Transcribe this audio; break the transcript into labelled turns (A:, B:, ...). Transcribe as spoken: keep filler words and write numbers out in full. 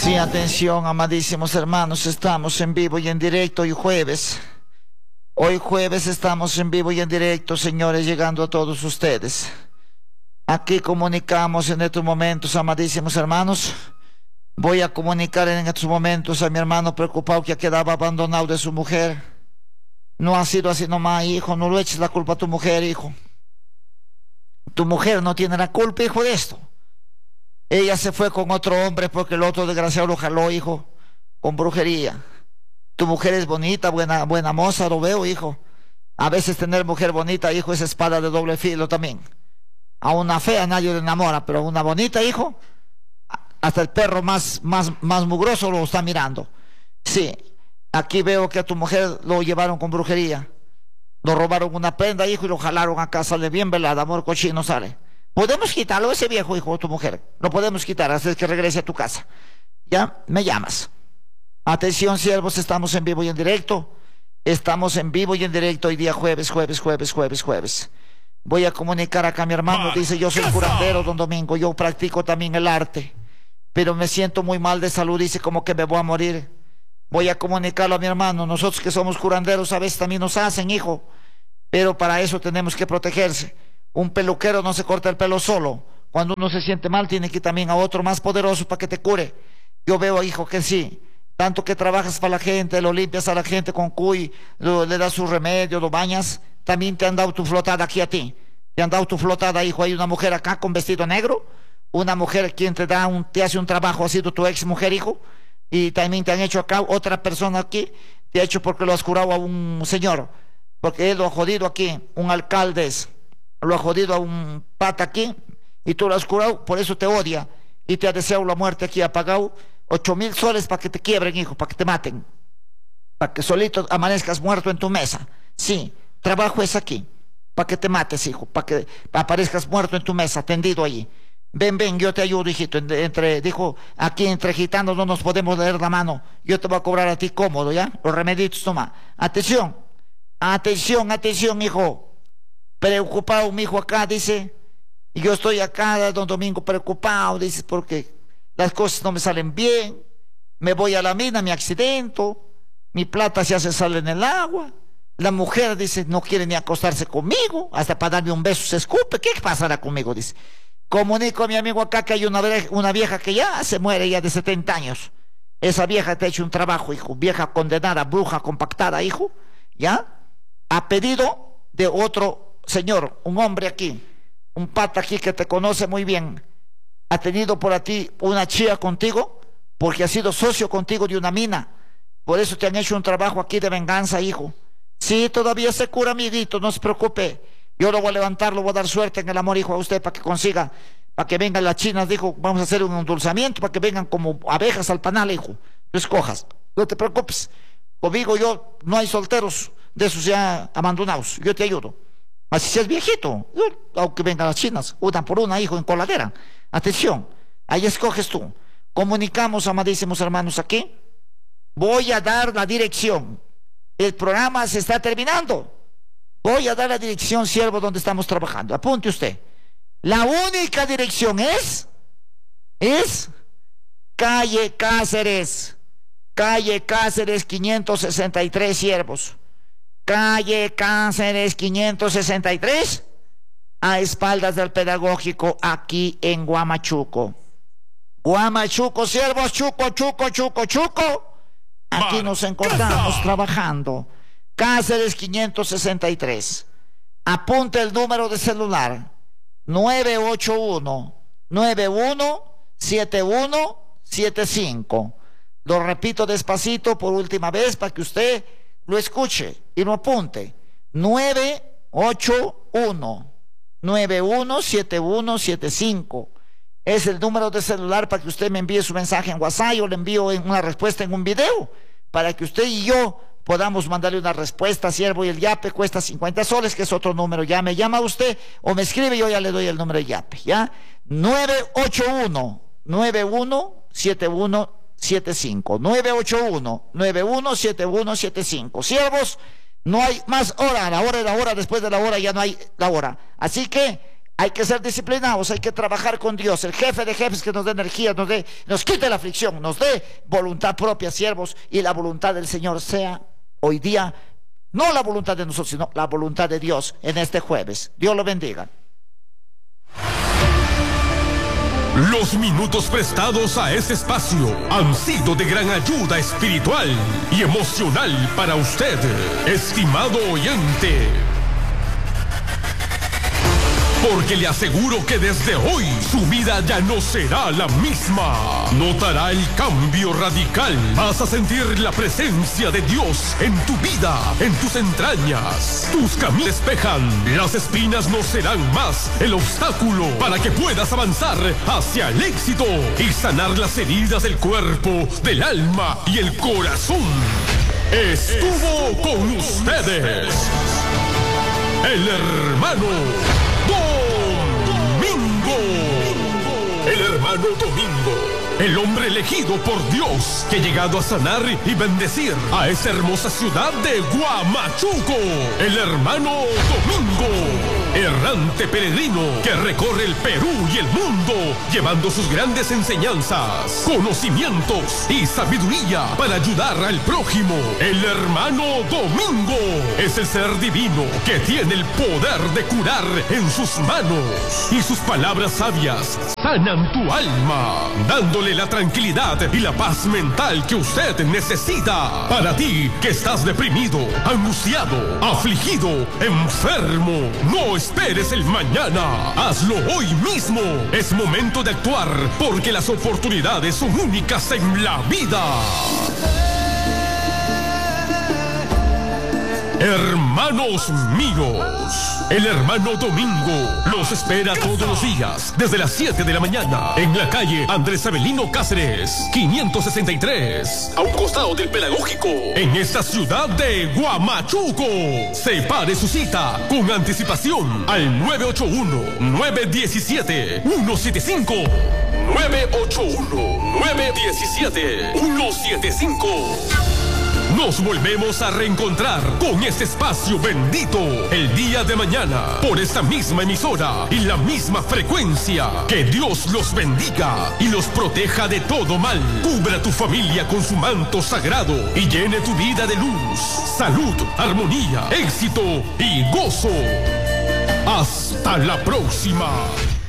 A: Sí, atención, amadísimos hermanos, estamos en vivo y en directo hoy jueves. Hoy jueves estamos en vivo y en directo, señores, llegando a todos ustedes. Aquí comunicamos en estos momentos, amadísimos hermanos. Voy a comunicar en estos momentos a mi hermano preocupado que quedaba abandonado de su mujer. No ha sido así nomás, hijo, no le eches la culpa a tu mujer, hijo. Tu mujer no tiene la culpa, hijo, de esto. Ella se fue con otro hombre porque el otro desgraciado lo jaló, hijo, con brujería. Tu mujer es bonita, buena, buena moza, lo veo, hijo. A veces tener mujer bonita, hijo, es espada de doble filo también. A una fea nadie le enamora, pero a una bonita, hijo, hasta el perro más, más, más mugroso lo está mirando. Sí, aquí veo que a tu mujer lo llevaron con brujería. Lo robaron una prenda, hijo, y lo jalaron acá, sale bien velada, amor cochino sale. Podemos quitarlo, ese viejo, hijo, tu mujer. Lo podemos quitar hasta que regrese a tu casa. Ya, me llamas. Atención, siervos, estamos en vivo y en directo. Estamos en vivo y en directo hoy día jueves, jueves, jueves, jueves, jueves. Voy a comunicar acá a mi hermano, dice, yo soy curandero, don Domingo, yo practico también el arte, pero me siento muy mal de salud, dice, como que me voy a morir. Voy a comunicarlo a mi hermano, nosotros que somos curanderos a veces también nos hacen, hijo, pero para eso tenemos que protegerse. Un peluquero no se corta el pelo solo. Cuando uno se siente mal, tiene que ir también a otro más poderoso para que te cure. Yo veo, hijo, que sí. Tanto que trabajas para la gente, lo limpias a la gente con cuy, lo, le das su remedio, lo bañas. También te han dado tu flotada aquí a ti. Te han dado tu flotada, hijo. Hay una mujer acá con vestido negro. Una mujer quien te da un, te hace un trabajo, ha sido tu ex mujer, hijo. Y también te han hecho acá, otra persona aquí, te ha hecho porque lo has curado a un señor. Porque él lo ha jodido aquí, un alcalde es. Lo ha jodido a un pata aquí y tú lo has curado, por eso te odia y te ha deseado la muerte aquí, ha pagado ocho mil soles para que te quiebren, hijo, para que te maten, para que solito amanezcas muerto en tu mesa. Sí, trabajo es aquí, para que te mates, hijo, para que aparezcas muerto en tu mesa, tendido allí. Ven, ven, yo te ayudo, hijito. Entre, dijo, aquí entre gitanos no nos podemos leer la mano, yo te voy a cobrar a ti cómodo, ¿ya? Los remedios, toma. Atención, atención, atención, hijo. Preocupado, mi hijo acá, dice, y yo estoy acá, don Domingo, preocupado, dice, porque las cosas no me salen bien, me voy a la mina, me accidento, mi plata se hace sale en el agua, la mujer, dice, no quiere ni acostarse conmigo, hasta para darme un beso se escupe, ¿qué pasará conmigo? Dice, comunico a mi amigo acá que hay una, una vieja que ya se muere, ya de setenta años, esa vieja te ha hecho un trabajo, hijo, vieja condenada, bruja compactada, hijo, ¿ya? A pedido de otro señor, un hombre aquí, un pata aquí que te conoce muy bien, ha tenido por a ti una chía contigo, porque ha sido socio contigo de una mina, por eso te han hecho un trabajo aquí de venganza, hijo. Sí, todavía se cura, amiguito, no se preocupe, yo lo voy a levantar, lo voy a dar suerte en el amor, hijo, a usted, para que consiga, para que vengan las chinas, dijo, vamos a hacer un endulzamiento, para que vengan como abejas al panal, hijo, tú escojas, no te preocupes, conmigo yo, no hay solteros de esos ya abandonados, yo te ayudo. Así seas viejito, aunque vengan las chinas, una por una, hijo, en coladera. Atención, ahí escoges tú. Comunicamos, amadísimos hermanos, aquí. Voy a dar la dirección. El programa se está terminando. Voy a dar la dirección, siervo, donde estamos trabajando. Apunte usted. La única dirección es, es calle Cáceres. Calle Cáceres, quinientos sesenta y tres, siervos. Calle Cáceres quinientos sesenta y tres, a espaldas del pedagógico, aquí en Huamachuco. Huamachuco, siervos, Chuco, Chuco, Chuco, Chuco. Aquí nos encontramos trabajando. Cáceres quinientos sesenta y tres. Apunte el número de celular: nueve ocho uno, nueve uno siete uno siete cinco. Lo repito despacito por última vez para que usted lo escuche y lo apunte. Nueve ocho uno, nueve uno siete uno siete cinco. Es el número de celular para que usted me envíe su mensaje en WhatsApp. Yo le envío una respuesta en un video para que usted y yo podamos mandarle una respuesta, siervo. Y el yape cuesta cincuenta soles, que es otro número. Ya me llama usted o me escribe, yo ya le doy el número de yape, ¿ya? nueve ocho uno, nueve uno siete uno siete cinco, nueve ocho uno, nueve uno siete uno siete cinco. Siervos, no hay más hora, la hora es la hora, después de la hora ya no hay la hora. Así que Hay que ser disciplinados, hay que trabajar con Dios, el jefe de jefes que nos dé energía, nos dé, nos quite la aflicción, nos dé voluntad propia, siervos, y la voluntad del Señor sea hoy día, no la voluntad de nosotros, sino la voluntad de Dios en este jueves. Dios lo bendiga.
B: Los minutos prestados a este espacio han sido de gran ayuda espiritual y emocional para usted, estimado oyente. Porque le aseguro que desde hoy su vida ya no será la misma. Notará el cambio radical. Vas a sentir la presencia de Dios en tu vida, en tus entrañas. Tus caminos despejan. Las espinas no serán más el obstáculo para que puedas avanzar hacia el éxito y sanar las heridas del cuerpo, del alma y el corazón. Estuvo con ustedes el hermano Domingo. El hermano Domingo, el hombre elegido por Dios, que ha llegado a sanar y bendecir a esa hermosa ciudad de Huamachuco. El hermano Domingo, errante peregrino que recorre el Perú y el mundo, llevando sus grandes enseñanzas, conocimientos y sabiduría para ayudar al prójimo. El hermano Domingo es el ser divino que tiene el poder de curar en sus manos, y sus palabras sabias sanan tu alma, dándole la tranquilidad y la paz mental que usted necesita. Para ti que estás deprimido, angustiado, afligido, enfermo, no esperes el mañana. Hazlo hoy mismo. Es momento de actuar, porque las oportunidades son únicas en la vida. Hermanos míos, el hermano Domingo los espera todos los días desde las siete de la mañana en la calle Andrés Avelino Cáceres, quinientos sesenta y tres, a un costado del Pedagógico, en esta ciudad de Huamachuco. Separe su cita con anticipación al nueve ocho uno, nueve uno siete, uno siete cinco. nueve ocho uno, nueve uno siete, uno siete cinco. Nos volvemos a reencontrar con este espacio bendito el día de mañana por esta misma emisora y la misma frecuencia. Que Dios los bendiga y los proteja de todo mal. Cubra tu familia con su manto sagrado y llene tu vida de luz, salud, armonía, éxito y gozo. Hasta la próxima.